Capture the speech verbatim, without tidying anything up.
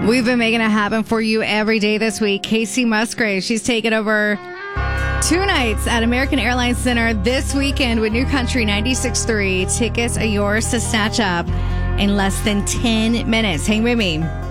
We've been making it happen for you every day this week. Casey Musgrave, she's taken over two nights at American Airlines Center this weekend with New Country ninety-six point three. Tickets are yours to snatch up in less than ten minutes. Hang with me.